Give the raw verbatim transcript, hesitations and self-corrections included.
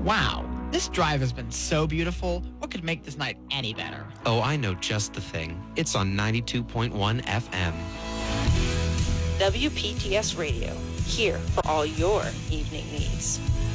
Wow, this drive has been so beautiful. What could make this night any better? Oh, I know just the thing. It's on ninety-two point one F M. W P T S Radio, here for all your evening needs.